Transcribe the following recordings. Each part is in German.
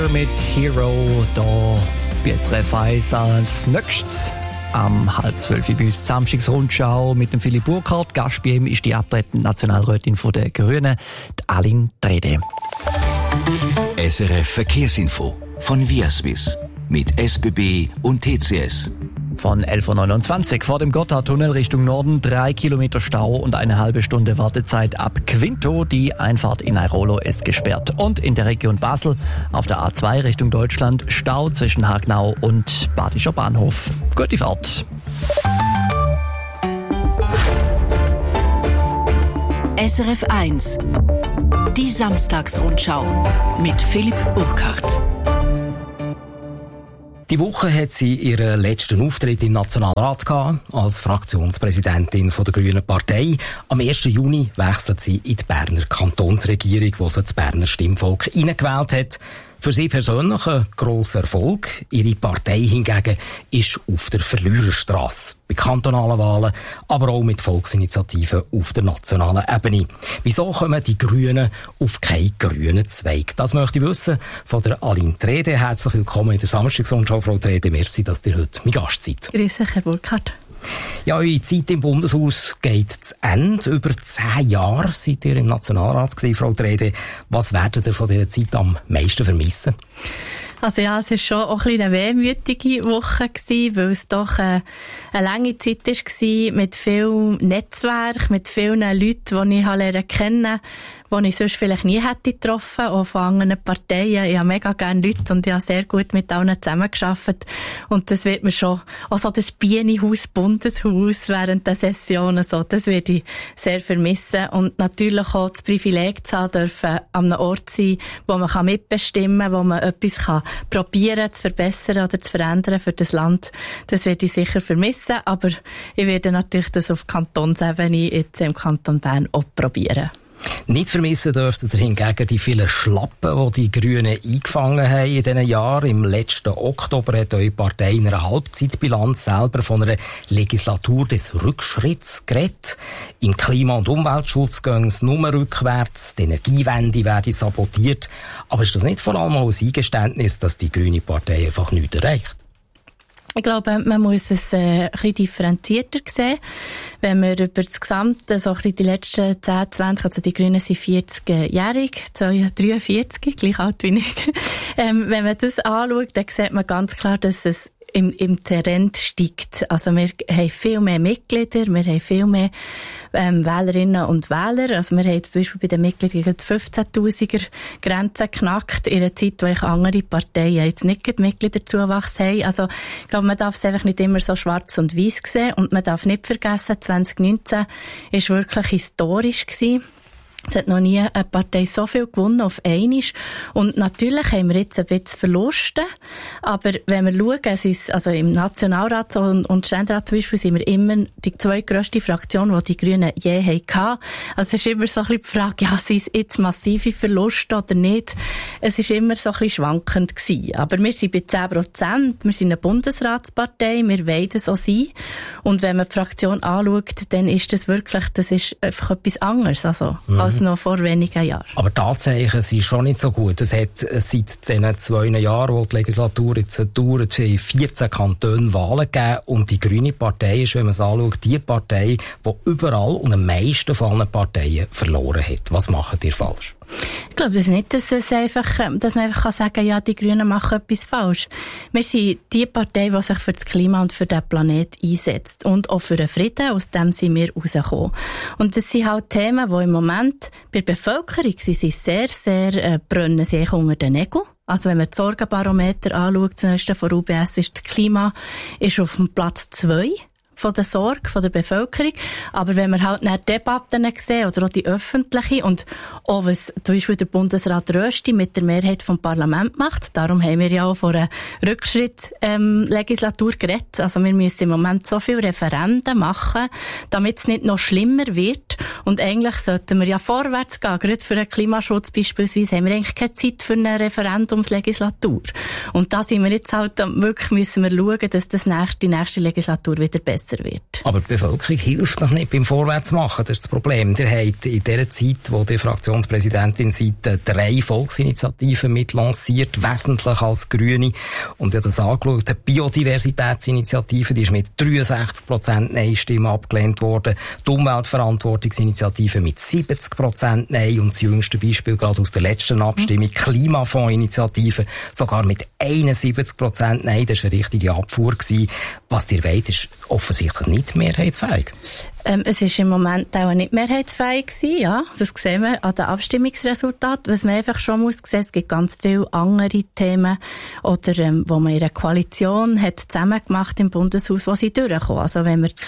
Mit Hero da bei SRF 1 als nächstes. Am 11:30 bei uns Samstagsrundschau mit dem Philipp Burkhardt. Gast bei ihm ist die abtretende Nationalrätin der Grünen, die Aline Trede. SRF Verkehrsinfo von Viaswiss mit SBB und TCS. Von 11:29 Uhr vor dem Gotthardtunnel Richtung Norden 3 Kilometer Stau und eine halbe Stunde Wartezeit ab Quinto. Die Einfahrt in Airolo ist gesperrt. Und in der Region Basel auf der A2 Richtung Deutschland Stau zwischen Hagnau und Badischer Bahnhof. Gute Fahrt. SRF 1 Die Samstagsrundschau mit Philipp Burkhardt. Die Woche hat sie ihren letzten Auftritt im Nationalrat gehabt, als Fraktionspräsidentin der Grünen Partei. Am 1. Juni wechselt sie in die Berner Kantonsregierung, wo sie das Berner Stimmvolk hineingewählt hat. Für sie persönlich ein grosser Erfolg. Ihre Partei hingegen ist auf der Verliererstrasse. Bei kantonalen Wahlen, aber auch mit Volksinitiativen auf der nationalen Ebene. Wieso kommen die Grünen auf keinen grünen Zweig? Das möchte ich wissen von der Aline Trede. Herzlich willkommen in der Samstagsrundschau, Frau Trede. Merci, dass ihr heute mein Gast seid. Grüß dich, Herr Burkhardt. Ja, eure Zeit im Bundeshaus geht zu Ende. Über 10 Jahre seid ihr im Nationalrat gewesen, Frau Trede. Was werdet ihr von dieser Zeit am meisten vermissen? Also ja, es war schon auch ein bisschen eine wehmütige Woche gewesen, weil es doch eine lange Zeit war mit viel Netzwerk, mit vielen Leuten, die ich lernen kennen, die ich sonst vielleicht nie hätte getroffen, auch von anderen Parteien. Ich habe mega gerne Leute und ich habe sehr gut mit allen zusammengearbeitet. Und das wird mir schon, auch so das Bienenhaus, Bundeshaus während der Sessionen, so, das werde ich sehr vermissen. Und natürlich auch das Privileg zu haben dürfen, an einem Ort sein, wo man mitbestimmen kann, wo man etwas probieren zu verbessern oder zu verändern für das Land. Das werde ich sicher vermissen, aber ich werde natürlich das auf Kantonsebene jetzt im Kanton Bern auch probieren. Nicht vermissen dürftet ihr hingegen die vielen Schlappen, die die Grünen eingefangen haben in diesen Jahren. Im letzten Oktober hat eure Partei in einer Halbzeitbilanz selber von einer Legislatur des Rückschritts geredet. Im Klima- und Umweltschutz gehen es nur rückwärts, die Energiewende werde sabotiert. Aber ist das nicht vor allem auch ein Eingeständnis, dass die grüne Partei einfach nichts erreicht? Ich glaube, man muss es ein bisschen differenzierter sehen. Wenn wir über das Gesamte, so ein bisschen die letzten 10, 20, also die Grünen sind 40-jährig, 43, gleich alt wie ich. Wenn man das anschaut, dann sieht man ganz klar, dass es im Trend steigt. Also wir haben viel mehr Mitglieder, wir haben viel mehr Wählerinnen und Wähler. Also wir haben jetzt zum Beispiel bei den Mitgliedern die 15'000er Grenze geknackt in einer Zeit, wo andere Parteien jetzt nicht den Mitgliederzuwachs haben. Also ich glaube, man darf es einfach nicht immer so schwarz und weiß sehen und man darf nicht vergessen, 2019 ist wirklich historisch gewesen. Es hat noch nie eine Partei so viel gewonnen auf einmal. Und natürlich haben wir jetzt ein bisschen Verluste. Aber wenn wir schauen, es ist, also im Nationalrat und Ständerat zum Beispiel sind wir immer die zweitgrösste Fraktion, die die Grünen je hatten. Also es ist immer so ein bisschen die Frage, ja, sind es jetzt massive Verluste oder nicht? Es ist immer so ein bisschen schwankend gewesen. Aber wir sind bei 10%. Wir sind eine Bundesratspartei. Wir wollen das auch sein. Und wenn man die Fraktion anschaut, dann ist das wirklich, das ist einfach etwas anderes. Also, als noch vor wenigen Jahren. Aber die Anzeichen sind schon nicht so gut. Es hat seit diesen 2 Jahren, wo die Legislatur jetzt dauert, 14 Kantonen Wahlen gegeben. Und die Grüne Partei ist, wenn man es anschaut, die Partei, die überall und am meisten von allen Parteien verloren hat. Was macht ihr falsch? Ich glaube das nicht, dass man einfach sagen kann, ja, die Grünen machen etwas falsch. Wir sind die Partei, die sich für das Klima und für den Planeten einsetzt. Und auch für den Frieden, aus dem sind wir rausgekommen. Und das sind halt Themen, die im Moment bei der Bevölkerung sie sind sehr, sehr brennen sich unter den Nägeln. Also wenn man das Sorgenbarometer anschaut, das neueste von UBS, ist das Klima auf dem Platz 2. Von der Sorge von der Bevölkerung. Aber wenn wir halt nach Debatten sehen, oder auch die öffentliche, und auch was zum Beispiel der Bundesrat Rösti mit der Mehrheit vom Parlament macht, darum haben wir ja auch von einer Rückschritt-Legislatur geredet. Also wir müssen im Moment so viele Referenden machen, damit es nicht noch schlimmer wird. Und eigentlich sollten wir ja vorwärts gehen. Gerade für den Klimaschutz beispielsweise haben wir eigentlich keine Zeit für eine Referendumslegislatur. Und da sind wir jetzt halt, wirklich müssen wir schauen, dass die nächste Legislatur wieder besser wird. Aber die Bevölkerung hilft noch nicht beim Vorwärtsmachen, das ist das Problem. Ihr habt in der Zeit, wo die Fraktionspräsidentin seid, 3 Volksinitiativen mit lanciert, wesentlich als Grüne. Und ich habe das angeschaut, die Biodiversitätsinitiative, die ist mit 63% Nein-Stimmen abgelehnt worden, die Umweltverantwortungsinitiative mit 70% Nein und das jüngste Beispiel gerade aus der letzten Abstimmung, Klimafondsinitiative, sogar mit 71% Nein, das war eine richtige Abfuhr gewesen. Was ihr wollt, ist offensichtlich nicht mehrheitsfähig. Es ist im Moment auch nicht mehrheitsfähig gewesen, ja. Das sehen wir an den Abstimmungsresultaten. Was man einfach schon muss sehen, es gibt ganz viele andere Themen, oder, wo man in einer Koalition hat zusammen gemacht im Bundeshaus, wo sie durchkommen. Also, wenn man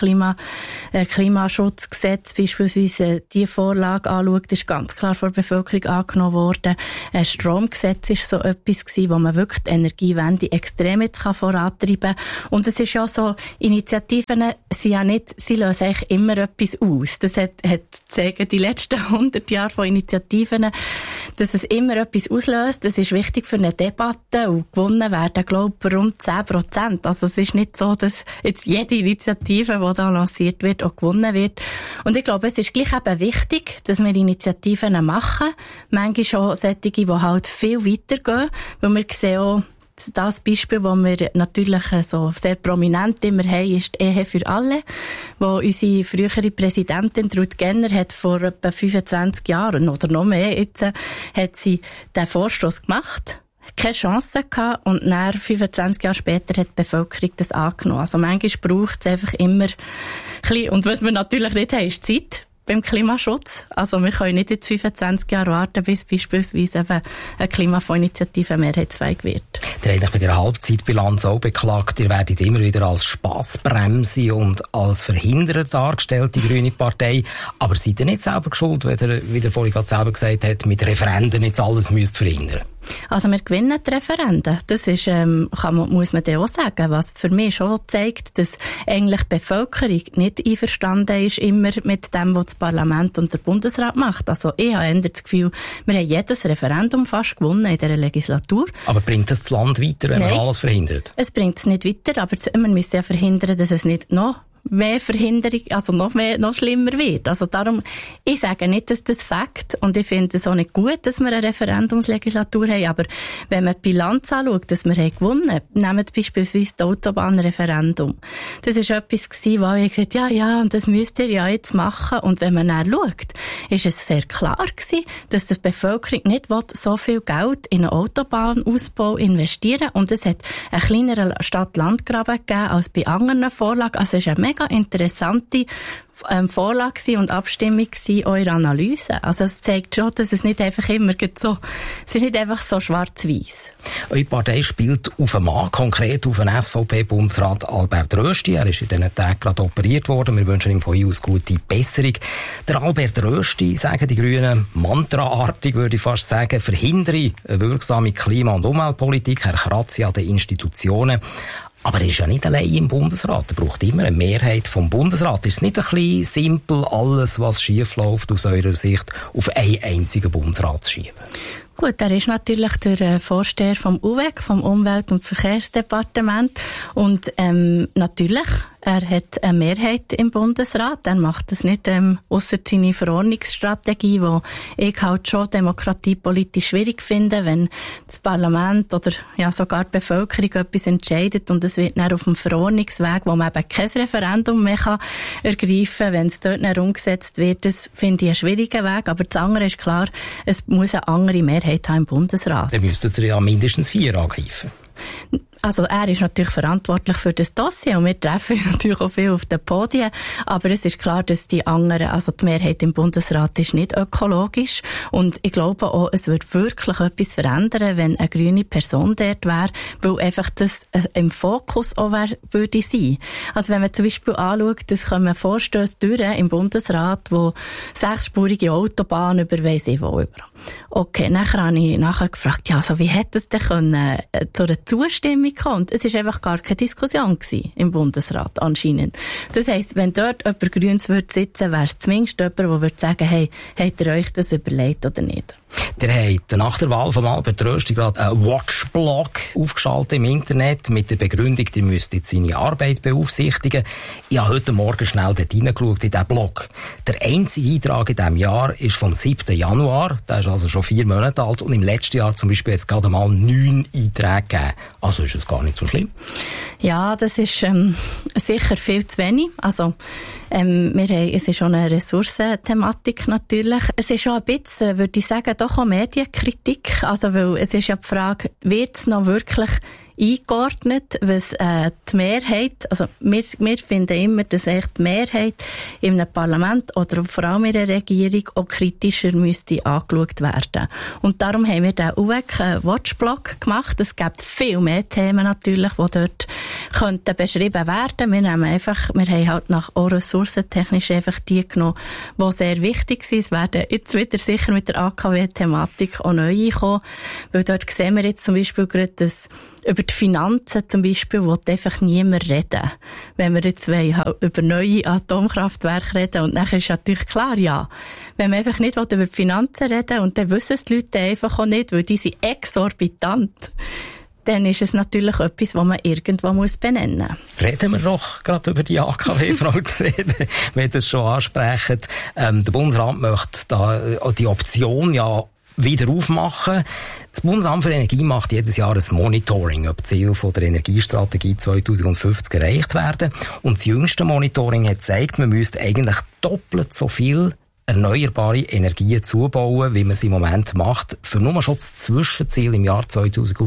das Klimaschutzgesetz beispielsweise die Vorlage anschaut, ist ganz klar von der Bevölkerung angenommen worden. Ein Stromgesetz ist so etwas gewesen, wo man wirklich die Energiewende extrem jetzt vorantreiben kann. Und es ist ja so, Initiativen sind ja nicht, sie lösen eigentlich immer etwas aus. Das hat zeigen die letzten 100 Jahre von Initiativen, dass es immer etwas auslöst. Das ist wichtig für eine Debatte und gewonnen werden, glaube ich, rund 10%. Also es ist nicht so, dass jetzt jede Initiative, die da lanciert wird, auch gewonnen wird. Und ich glaube, es ist gleich eben wichtig, dass wir Initiativen machen. Manchmal auch solche, die halt viel weitergehen, weil wir sehen auch, das Beispiel, das wir natürlich so sehr prominent immer haben, ist die Ehe für alle, wo unsere frühere Präsidentin Ruth Genner hat vor etwa 25 Jahren oder noch mehr jetzt, hat sie den Vorstoss gemacht, keine Chance gehabt und dann 25 Jahre später hat die Bevölkerung das angenommen. Also manchmal braucht es einfach immer ein bisschen, und was wir natürlich nicht haben, ist Zeit beim Klimaschutz. Also wir können nicht jetzt 25 Jahre warten, bis beispielsweise eben eine Klimafondsinitiative mehrheitsfähig wird. Ihr habt bei der Halbzeitbilanz auch beklagt, ihr werdet immer wieder als Spassbremse und als Verhinderer dargestellt, die Grüne Partei. Aber seid ihr nicht selber schuld, wenn ihr, wie ihr vorhin gerade selber gesagt habt, mit Referenden jetzt alles müsst verhindern? Also wir gewinnen die Referenden. Das ist, muss man dann auch sagen, was für mich schon zeigt, dass eigentlich die Bevölkerung nicht einverstanden ist immer mit dem, was das Parlament und der Bundesrat macht. Also ich habe das Gefühl, wir haben jedes Referendum fast gewonnen in dieser Legislatur. Aber bringt das Land weiter, wenn man alles verhindert? Es bringt es nicht weiter, aber man müsste ja verhindern, dass es nicht noch mehr Verhinderung, also noch schlimmer wird. Also darum, ich sage nicht, dass das Fakt, und ich finde es auch nicht gut, dass wir eine Referendumslegislatur haben, aber wenn man die Bilanz anschaut, dass wir haben gewonnen, nehmen beispielsweise das Autobahnreferendum. Das ist etwas gewesen, wo ich gesagt habe, ja, und das müsst ihr ja jetzt machen, und wenn man dann schaut, ist es sehr klar gewesen, dass die Bevölkerung nicht so viel Geld in einen Autobahnausbau investieren, und es hat einen kleineren Stadt-Land-Graben gegeben als bei anderen Vorlagen. Also es ist eine mega interessante Vorlage und Abstimmung eure Analyse. Also es zeigt schon, dass es nicht einfach immer so, es ist nicht einfach so schwarz-weiss. Eure Partei spielt auf einen Mann, konkret auf den SVP-Bundesrat Albert Rösti. Er ist in diesen Tagen gerade operiert worden. Wir wünschen ihm von hier aus gute Besserung. Der Albert Rösti, sagen die Grünen, mantraartig würde ich fast sagen, verhindere eine wirksame Klima- und Umweltpolitik, er kratze an den Institutionen. Aber er ist ja nicht allein im Bundesrat. Er braucht immer eine Mehrheit vom Bundesrat. Ist es nicht ein bisschen simpel, alles, was schief läuft, aus eurer Sicht, auf einen einzigen Bundesrat zu schieben? Gut, er ist natürlich der Vorsteher vom UWEG, vom Umwelt- und Verkehrsdepartement. Und natürlich, er hat eine Mehrheit im Bundesrat. Er macht das nicht ausser seine Verordnungsstrategie, die ich halt schon demokratiepolitisch schwierig finde, wenn das Parlament oder ja sogar die Bevölkerung etwas entscheidet und es wird dann auf dem Verordnungsweg, wo man eben kein Referendum mehr ergreifen kann, wenn es dort dann umgesetzt wird. Das finde ich einen schwierigen Weg. Aber das andere ist klar, es muss eine andere Mehrheit haben im Bundesrat. Dann müsstet ihr ja mindestens 4 angreifen. Also er ist natürlich verantwortlich für das Dossier und wir treffen natürlich auch viel auf den Podien, aber es ist klar, dass die anderen, also die Mehrheit im Bundesrat ist nicht ökologisch und ich glaube auch, es würde wirklich etwas verändern, wenn eine grüne Person dort wäre, weil einfach das im Fokus auch würde sein. Also wenn man zum Beispiel anschaut, es kommen Vorstöße durch im Bundesrat, wo 6-spurige Autobahnen über weiss ich wo über. Okay, nachher habe ich gefragt, ja, also wie hätte es denn können, zu einer Zustimmung kommen? Es war einfach gar keine Diskussion gewesen im Bundesrat, anscheinend. Das heisst, wenn dort jemand Grünes würde sitzen, wäre es zumindest jemand, der würde sagen, hey, habt ihr euch das überlegt oder nicht? Der hat nach der Wahl von Albert Rösti gerade einen Watchblog aufgeschaltet im Internet mit der Begründung, der müsste jetzt seine Arbeit beaufsichtigen. Ich habe heute Morgen schnell dort reingeschaut in diesen Blog. Der einzige Eintrag in diesem Jahr ist vom 7. Januar. Der ist also schon 4 Monate alt. Und im letzten Jahr zum Beispiel jetzt gerade mal 9 Einträge gegeben. Also ist es gar nicht so schlimm. Ja, das ist sicher viel zu wenig. Also, es ist schon eine Ressourcenthematik natürlich. Es ist schon ein bisschen, würde ich sagen, doch auch Medienkritik. Also, weil es ist ja die Frage, wird es noch wirklich eingeordnet, was die Mehrheit, also wir finden immer, dass echt die Mehrheit in einem Parlament oder vor allem in der Regierung auch kritischer müsste angeschaut werden. Und darum haben wir den UWEC-Watchblog gemacht. Es gibt viel mehr Themen natürlich, die dort könnten beschrieben werden. Wir haben halt nach auch ressourcentechnisch einfach die genommen, die sehr wichtig sind. Es werden jetzt wieder sicher mit der AKW-Thematik auch neu kommen, weil dort sehen wir jetzt zum Beispiel gerade, dass über die Finanzen zum Beispiel will einfach niemand reden. Wenn wir jetzt über neue Atomkraftwerke reden, und nachher ist natürlich klar, ja, wenn man einfach nicht über die Finanzen reden und dann wissen es die Leute einfach auch nicht, weil die sind exorbitant, dann ist es natürlich etwas, was man irgendwo benennen muss. Reden wir doch gerade über die AKW, Frau Trede, wenn das schon ansprechen. Der Bundesrat möchte da die Option ja wieder aufmachen. Das Bundesamt für Energie macht jedes Jahr ein Monitoring, ob die Ziele von der Energiestrategie 2050 erreicht werden. Und das jüngste Monitoring hat gezeigt, man müsste eigentlich doppelt so viel erneuerbare Energien zubauen, wie man es im Moment macht, für nur schon das Zwischenziel im Jahr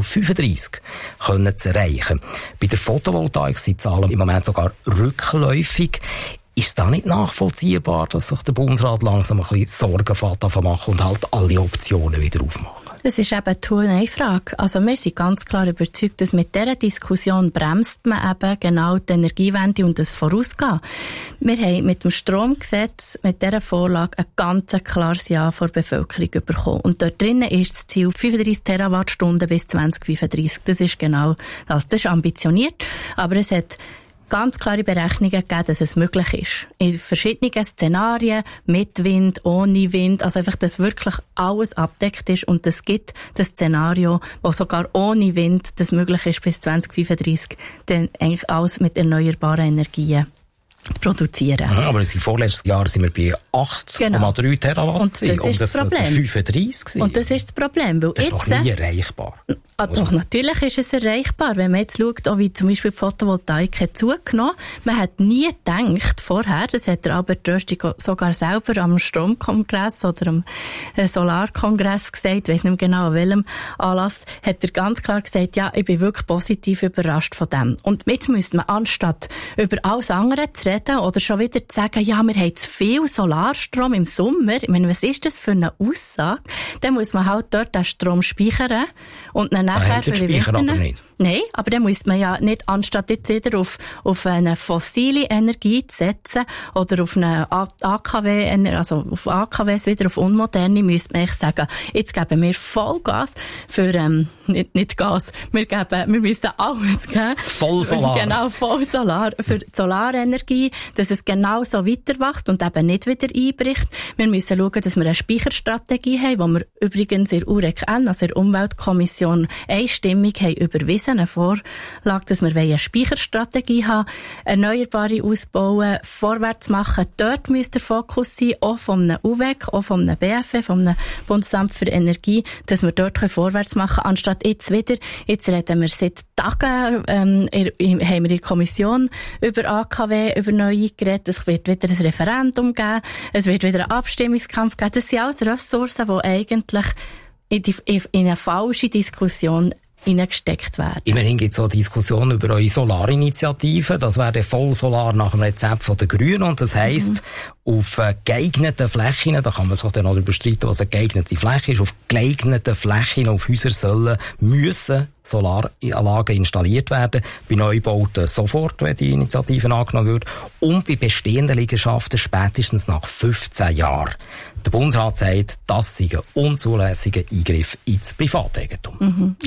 2035 können zu erreichen. Bei der Photovoltaik sind die Zahlen im Moment sogar rückläufig. Ist es da nicht nachvollziehbar, dass sich der Bundesrat langsam ein bisschen Sorgen machen und halt alle Optionen wieder aufmachen? Das ist eben die Nein-Frage. Also wir sind ganz klar überzeugt, dass mit dieser Diskussion bremst man eben genau die Energiewende und das Vorausgehen. Wir haben mit dem Stromgesetz, mit dieser Vorlage, ein ganz klares Ja von der Bevölkerung bekommen. Und dort drinnen ist das Ziel 35 Terawattstunden bis 2035. Das ist genau das. Das ist ambitioniert, aber es hat ganz klare Berechnungen gegeben, dass es möglich ist. In verschiedenen Szenarien, mit Wind, ohne Wind, also einfach, dass wirklich alles abdeckt ist und es gibt das Szenario, wo sogar ohne Wind das möglich ist, bis 2035, dann eigentlich alles mit erneuerbaren Energien produzieren. Aber im vorletzten Jahr sind wir bei 8,3 Terawatt. Und das ist das Problem. 35. Und das ist das Problem. Weil das ist doch nie erreichbar. Doch, natürlich ist es erreichbar. Wenn man jetzt schaut, auch wie zum Beispiel die Photovoltaik hat zugenommen, man hat nie gedacht vorher, das hat der Albert Rösti sogar selber am Stromkongress oder am Solarkongress gesagt, ich weiss nicht mehr genau an welchem Anlass, hat er ganz klar gesagt, ja, ich bin wirklich positiv überrascht von dem. Und jetzt müsste man, anstatt über alles andere zu reden oder schon wieder zu sagen, ja, wir haben zu viel Solarstrom im Sommer, ich meine, was ist das für eine Aussage? Dann muss man halt dort den Strom speichern und dann nachher für die Winter. Aber nicht. Nein, aber dann muss man ja nicht, anstatt jetzt wieder auf eine fossile Energie zu setzen oder auf eine AKW, also auf AKWs wieder auf unmoderne, müsste man echt sagen, jetzt geben wir Vollgas für, nicht Gas, wir müssen alles geben. Voll Solar. Genau, voll Solar. Für die Solarenergie, dass es genau so weiter wächst und eben nicht wieder einbricht. Wir müssen schauen, dass wir eine Speicherstrategie haben, die wir übrigens in der UREK-N, also in der Umweltkommission, einstimmig haben überwiesen, eine Vorlage, dass wir eine Speicherstrategie haben, Erneuerbare ausbauen, vorwärts machen. Dort müsste der Fokus sein, auch vom UWEC, auch vom BFE, vom Bundesamt für Energie, dass wir dort vorwärts machen können, anstatt jetzt reden wir seit Tagen, haben wir in der Kommission über AKW, über neue geredet, es wird wieder ein Referendum geben, es wird wieder einen Abstimmungskampf geben. Das sind alles Ressourcen, die eigentlich in eine falsche Diskussion hineingesteckt werden. Immerhin gibt es auch Diskussionen über eure Solarinitiative. Das wäre Vollsolar nach dem Rezept von den Grünen. Und das heisst, auf geeigneten Flächen, da kann man sich dann noch darüber streiten, was eine geeignete Fläche ist, auf geeigneten Flächen auf Häusern müssen Solaranlagen installiert werden. Bei Neubauten sofort, wenn die Initiative angenommen wird. Und bei bestehenden Liegenschaften spätestens nach 15 Jahren. Der Bundesrat sagt, das sei ein unzulässiger Eingriff ins Privateigentum. Aber er sagt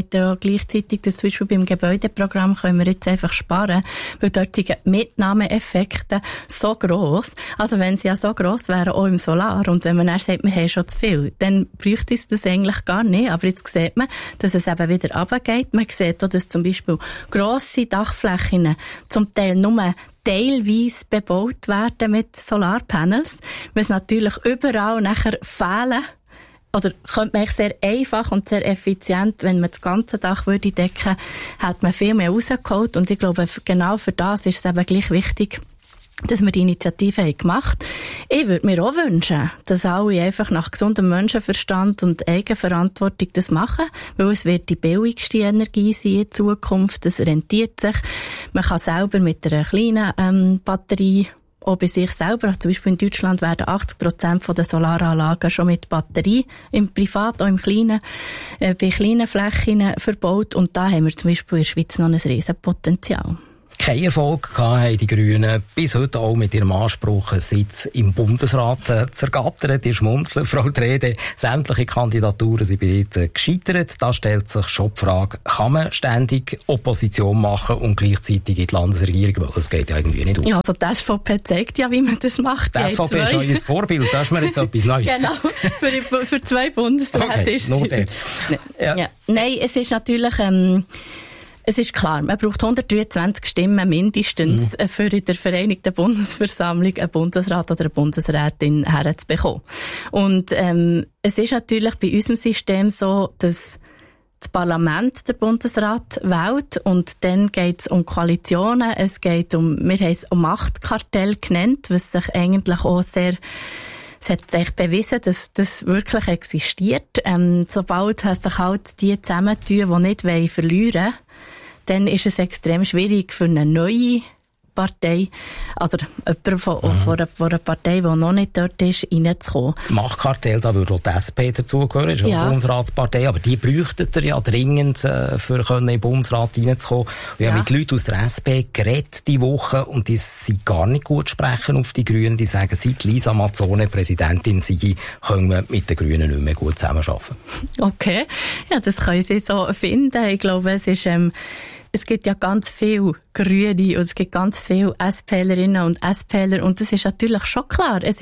sagt ja gleichzeitig, dass zum Beispiel beim Gebäudeprogramm können wir jetzt einfach sparen, weil dort sind die Mitnahmeeffekte so gross. Also wenn sie ja so gross wären, auch im Solar, und wenn man dann sagt, wir haben schon zu viel, dann bräuchte es das eigentlich gar nicht. Aber jetzt sieht man, dass es eben wieder runtergeht. Man sieht auch, dass zum Beispiel grosse Dachflächen zum Teil nur teilweise bebaut werden mit Solarpanels, weil es natürlich überall nachher fehlen. Oder könnte man sehr einfach und sehr effizient, wenn man das ganze Dach würde decken, hat man viel mehr rausgeholt. Und ich glaube, genau für das ist es eben gleich wichtig, dass wir die Initiative haben gemacht. Ich würde mir auch wünschen, dass alle einfach nach gesundem Menschenverstand und Eigenverantwortung das machen, weil es wird die billigste Energie sein in Zukunft. Das rentiert sich. Man kann selber mit einer kleinen Batterie auch bei sich selber, also zum Beispiel in Deutschland werden 80% der Solaranlagen schon mit Batterie, im Privat, auch im Kleinen, bei kleinen Flächen verbaut, und da haben wir zum Beispiel in der Schweiz noch ein Riesenpotenzial. Kein Erfolg haben die Grünen bis heute auch mit ihrem Anspruch, einen Sitz im Bundesrat zu ergattern. Die schmunzeln, Frau Treede. Sämtliche Kandidaturen sind bereits gescheitert. Da stellt sich schon die Frage, kann man ständig Opposition machen und gleichzeitig in die Landesregierung? Weil das geht ja irgendwie nicht um. Ja, also die SVP zeigt ja, wie man das macht. Die SVP ist euer Vorbild, da ist mir jetzt etwas Neues. Genau, für 2 Bundesräte ist es. Ja. Nein, es ist natürlich... Es ist klar, man braucht 123 Stimmen mindestens, für in der Vereinigten Bundesversammlung einen Bundesrat oder eine Bundesrätin herzubekommen. Und es ist natürlich bei unserem System so, dass das Parlament der Bundesrat wählt, und dann geht es um Koalitionen, es geht wir haben es um Machtkartell genannt, was sich eigentlich auch sehr... Es hat sich bewiesen, dass das wirklich existiert. Sobald sich halt die zusammentun, die nicht verlieren wollen, dann ist es extrem schwierig für eine neue Partei, also jemand von einer Partei, die noch nicht dort ist, reinzukommen. Machtkartell, da würde auch die SP dazugehören, ist eine Bundesratspartei, aber die bräuchtet ihr ja dringend, für in den Bundesrat reinzukommen. Wir haben mit Leuten aus der SP geredet diese Woche, und die sind gar nicht gut sprechen auf die Grünen. Die sagen, seit Lisa Mazzone Präsidentin sei, können wir mit den Grünen nicht mehr gut zusammenarbeiten. Okay, ja, das können Sie so finden. Ich glaube, es gibt ja ganz viele Grüne und es gibt ganz viele SPlerinnen und SPler, und das ist natürlich schon klar. Es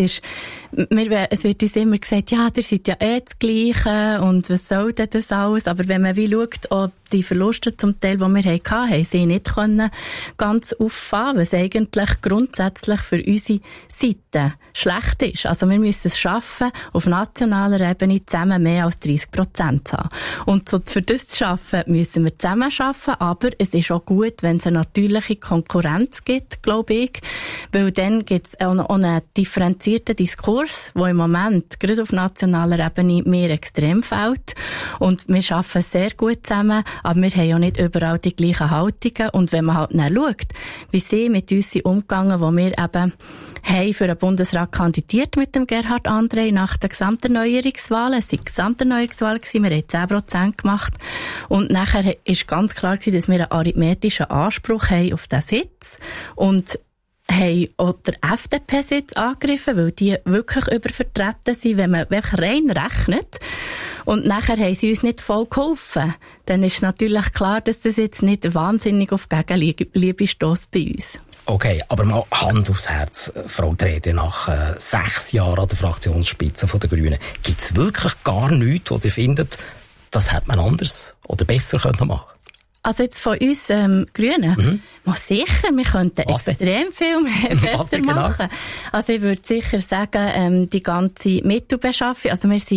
wird uns immer gesagt, ja, ihr seid ja das Gleiche und was soll denn das alles? Aber wenn man schaut, ob die Verluste zum Teil, die wir hatten, haben sie nicht können ganz auffahren, was eigentlich grundsätzlich für unsere Seite schlecht ist. Also wir müssen es schaffen, auf nationaler Ebene zusammen mehr als 30% zu haben. Und für das zu schaffen, müssen wir zusammen schaffen, aber es ist auch gut, wenn es eine natürliche Konkurrenz gibt, glaube ich, weil dann gibt es auch einen differenzierten Diskurs, der im Moment gerade auf nationaler Ebene mir extrem fehlt, und wir arbeiten sehr gut zusammen, aber wir haben ja nicht überall die gleichen Haltungen, und wenn man halt dann schaut, wie sie mit uns sind umgegangen, wo wir eben haben für einen Bundesrat kandidiert mit dem Gerhard André nach den Gesamterneuerungswahlen. Es waren Gesamterneuerungswahlen, wir haben 10% gemacht. Und nachher ist ganz klar gewesen, dass wir einen arithmetischen Anspruch haben auf den Sitz. Und haben auch der FDP-Sitz angegriffen, weil die wirklich übervertreten sind, wenn man wirklich rein rechnet. Und nachher haben sie uns nicht voll geholfen. Dann ist natürlich klar, dass das jetzt nicht wahnsinnig auf Gegenliebe stösst bei uns. Okay, aber mal Hand aufs Herz, Frau Treede, nach 6 Jahren an der Fraktionsspitze der Grünen. Gibt es wirklich gar nichts, wo ihr findet, das hätte man anders oder besser machen können? Also jetzt von uns Grünen? Mal sicher, wir könnten extrem viel mehr besser machen. Also ich würde sicher sagen, die ganze Mittelbeschaffung, also wir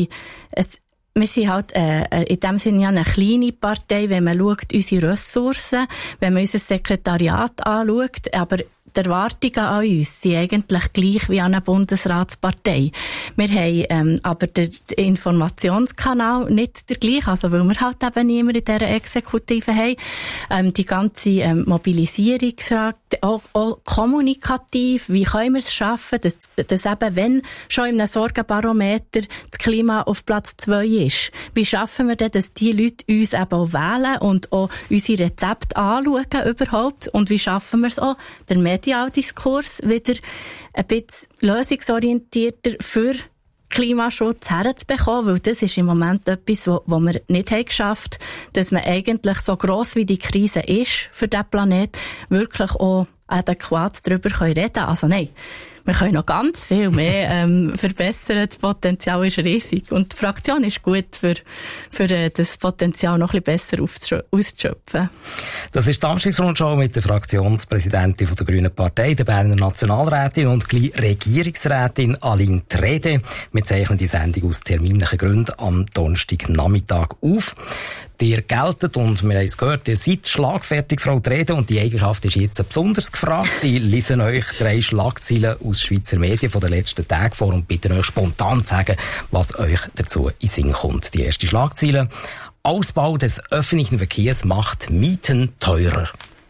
sind halt in dem Sinne ja eine kleine Partei, wenn man schaut, unsere Ressourcen, wenn man unser Sekretariat anschaut, aber die Erwartungen an uns sind eigentlich gleich wie an einer Bundesratspartei. Wir haben aber den Informationskanal nicht der gleiche, also weil wir halt eben niemand in dieser Exekutive haben. Die ganze Mobilisierungsrat, auch kommunikativ, wie können wir es schaffen, dass eben, wenn schon in einem Sorgenbarometer das Klima auf Platz 2 ist, wie schaffen wir denn, dass die Leute uns eben auch wählen und auch unsere Rezepte anschauen überhaupt, und wie schaffen wir es auch, der Medialdiskurs wieder ein bisschen lösungsorientierter für Klimaschutz herzubekommen, weil das ist im Moment etwas, wo wir nicht haben geschafft, dass man eigentlich so gross wie die Krise ist für diesen Planet, wirklich auch adäquat darüber reden können. Also nein, wir können noch ganz viel mehr verbessern. Das Potenzial ist riesig. Und die Fraktion ist gut, für das Potenzial noch ein bisschen besser auszuschöpfen. Das ist die Samstagsrundschau mit der Fraktionspräsidentin der Grünen Partei, der Berner Nationalrätin und gleich Regierungsrätin Aline Trede. Wir zeichnen die Sendung aus terminlichen Gründen am Donnerstagnachmittag auf. Ihr geltet, und wir haben es gehört, ihr seid schlagfertig, Frau Trede, und die Eigenschaft ist jetzt besonders gefragt. Ich lese euch 3 Schlagzeilen aus Schweizer Medien von den letzten Tagen vor und bitte euch spontan zu sagen, was euch dazu in Sinn kommt. Die erste Schlagzeile: Ausbau des öffentlichen Verkehrs macht Mieten teurer.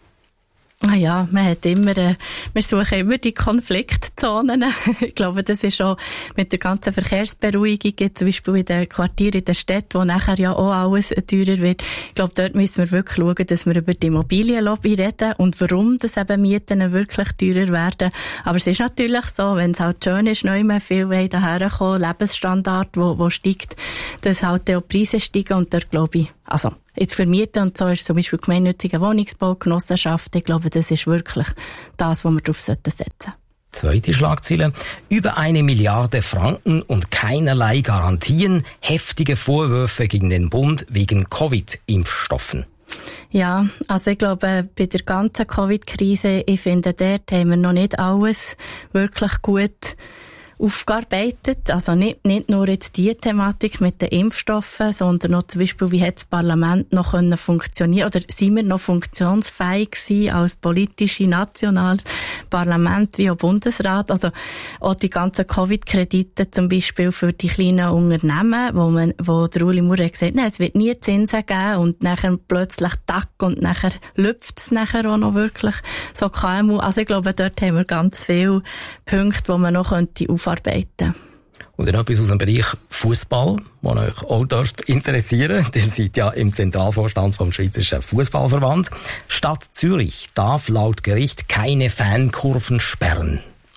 Ah ja, wir suchen immer die Konfliktzonen. Ich glaube, das ist auch mit der ganzen Verkehrsberuhigung, zum Beispiel in den Quartieren, in den Städten, wo nachher ja auch alles teurer wird. Ich glaube, dort müssen wir wirklich schauen, dass wir über die Immobilienlobby reden und warum das eben Mieten wirklich teurer werden. Aber es ist natürlich so, wenn es halt schön ist, neu mehr viel daherkommen, Lebensstandard, wo steigt, dass halt auch Preise steigen, und dort glaube ich, also jetzt für Mieten und so ist zum Beispiel gemeinnütziger Wohnungsbau, Genossenschaft. Ich glaube, das ist wirklich das, wo wir drauf setzen sollten. Zweite Schlagzeile: Über 1 Milliarde Franken und keinerlei Garantien. Heftige Vorwürfe gegen den Bund wegen Covid-Impfstoffen. Ja, also ich glaube, bei der ganzen Covid-Krise, ich finde, dort haben wir noch nicht alles wirklich gut aufgearbeitet. Also nicht nur jetzt die Thematik mit den Impfstoffen, sondern auch zum Beispiel, wie hat das Parlament noch funktionieren, oder sind wir noch funktionsfähig gewesen als politische nationales Parlament wie auch Bundesrat. Also auch die ganzen Covid-Kredite zum Beispiel für die kleinen Unternehmen, wo der Uli Maurer gesagt hat, es wird nie Zinsen geben, und nachher plötzlich tack, und nachher lüpft es nachher auch noch wirklich so KMU. Also ich glaube, dort haben wir ganz viele Punkte, die man noch aufarbeiten könnte. Oder etwas aus dem Bereich Fußball, das euch auch interessieren dürfte. Ihr seid ja im Zentralvorstand vom Schweizerischen Fußballverband. Stadt Zürich darf laut Gericht keine Fankurven sperren.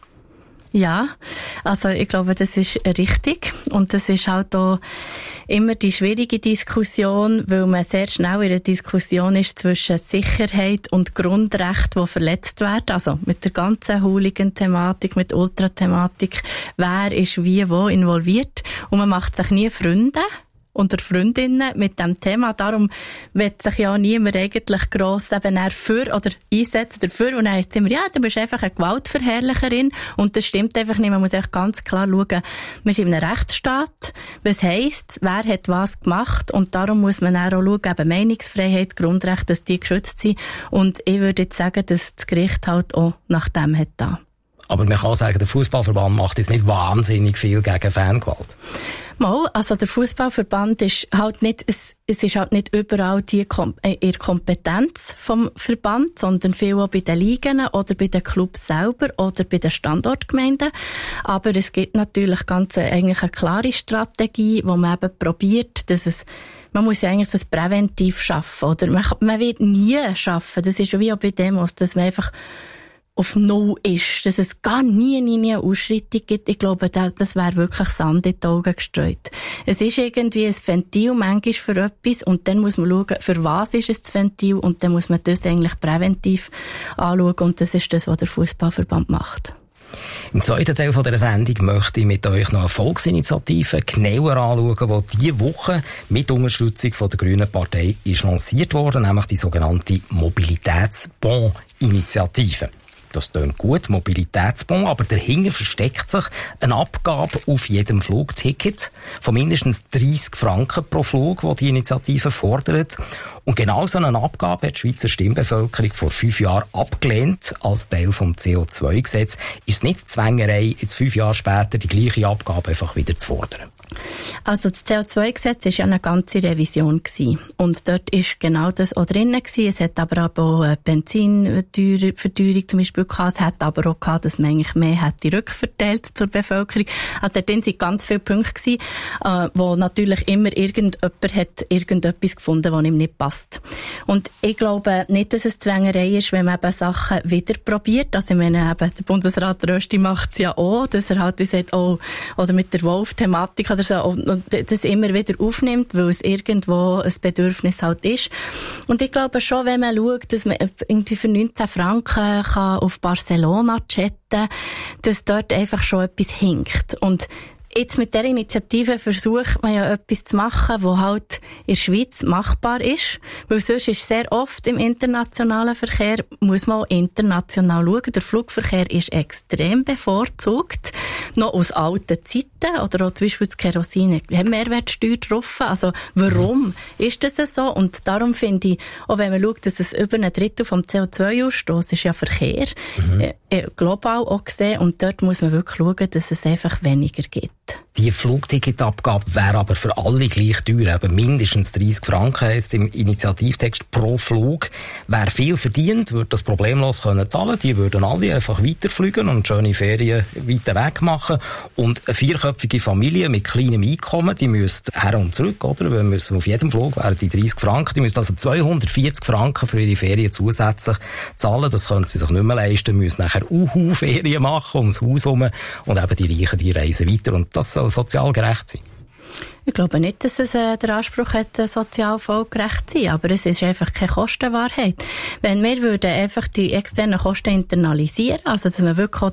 Ja, also ich glaube, das ist richtig. Und das ist halt auch immer die schwierige Diskussion, weil man sehr schnell in einer Diskussion ist zwischen Sicherheit und Grundrechten, die verletzt werden. Also mit der ganzen Hooligan-Thematik, mit Ultra-Thematik, wer ist wie wo involviert. Und man macht sich nie Freunde unter Freundinnen mit dem Thema. Darum wird sich ja niemand eigentlich gross eben für oder einsetzen dafür. Und dann heisst es immer, ja, du bist einfach eine Gewaltverherrlicherin. Und das stimmt einfach nicht. Man muss echt ganz klar schauen, wir sind in einem Rechtsstaat. Was heisst, wer hat was gemacht? Und darum muss man auch schauen, eben Meinungsfreiheit, Grundrechte, dass die geschützt sind. Und ich würde jetzt sagen, dass das Gericht halt auch nach dem hat da. Aber man kann sagen, der Fußballverband macht jetzt nicht wahnsinnig viel gegen Fangewalt. Mal, also der Fußballverband ist halt nicht, es ist halt nicht überall die ihre Kompetenz vom Verband, sondern viel auch bei den Ligen oder bei den Clubs selber oder bei den Standortgemeinden. Aber es gibt natürlich eigentlich eine klare Strategie, wo man eben probiert, dass man muss ja eigentlich das präventiv schaffen, oder? Man wird nie schaffen, das ist wie auch bei Demos, dass man einfach auf Null ist, dass es gar nie eine Ausschreitung gibt. Ich glaube, das wäre wirklich Sand in die Augen gestreut. Es ist irgendwie ein Ventil manchmal für etwas, und dann muss man schauen, für was ist es das Ventil, und dann muss man das eigentlich präventiv anschauen, und das ist das, was der Fußballverband macht. Im zweiten Teil dieser Sendung möchte ich mit euch noch eine Volksinitiative genauer anschauen, die diese Woche mit Unterstützung von der Grünen Partei ist lanciert worden, nämlich die sogenannte Mobilitätsbon-Initiative. Das klingt gut, Mobilitätsbon, aber dahinter versteckt sich eine Abgabe auf jedem Flugticket von mindestens 30 Franken pro Flug, die die Initiative fordert. Und genau so eine Abgabe hat die Schweizer Stimmbevölkerung vor 5 Jahren abgelehnt. Als Teil vom CO2-Gesetz ist es nicht Zwängerei, jetzt 5 Jahre später die gleiche Abgabe einfach wieder zu fordern. Also das CO2-Gesetz war ja eine ganze Revision gewesen. Und dort ist genau das auch drin gewesen. Es hat aber auch eine Benzinverteuerung zum Beispiel gehabt. Es hat aber auch gehabt, dass man eigentlich mehr hätte rückverteilt zur Bevölkerung. Also dort sind ganz viele Punkte gewesen, wo natürlich immer irgendjemand hat irgendetwas gefunden, was ihm nicht passt. Und ich glaube nicht, dass es Zwängerei ist, wenn man eben Sachen wieder probiert. Also ich meine, eben, der Bundesrat Rösti macht es ja auch, dass er halt sagt, oh, oder mit der Wolf-Thematik oder so, und das immer wieder aufnimmt, weil es irgendwo ein Bedürfnis halt ist. Und ich glaube schon, wenn man schaut, dass man irgendwie für 19 Franken kann auf Barcelona chatten, dass dort einfach schon etwas hinkt. Und jetzt mit dieser Initiative versucht man ja etwas zu machen, was halt in der Schweiz machbar ist. Weil sonst ist sehr oft im internationalen Verkehr, muss man auch international schauen. Der Flugverkehr ist extrem bevorzugt. Noch aus alten Zeiten. Oder auch zum Beispiel das Kerosin hat Mehrwertsteuer drauf. Also warum ist das so? Und darum finde ich, auch wenn man schaut, dass es über 1/3 vom CO2-Ausstoß ist ja Verkehr, global auch gesehen. Und dort muss man wirklich schauen, dass es einfach weniger gibt. Die Flugticketabgabe wäre aber für alle gleich teuer. Eben mindestens 30 Franken heisst im Initiativtext pro Flug. Wer viel verdient, würde das problemlos können zahlen. Die würden alle einfach weiterfliegen und schöne Ferien weiter weg machen. Und eine 4köpfige Familie mit kleinem Einkommen, die müsste her und zurück, oder? Wir müssen auf jedem Flug wären die 30 Franken. Die müsste also 240 Franken für ihre Ferien zusätzlich zahlen. Das können sie sich nicht mehr leisten, müssen nachher Ferien machen ums Haus herum. Und eben die Reichen, die reisen weiter. Und das soll sozial gerecht sein. Ich glaube nicht, dass es der Anspruch hat, sozial vollgerecht zu sein, aber es ist einfach keine Kostenwahrheit. Wenn wir würden einfach die externen Kosten internalisieren, also dass man wirklich auch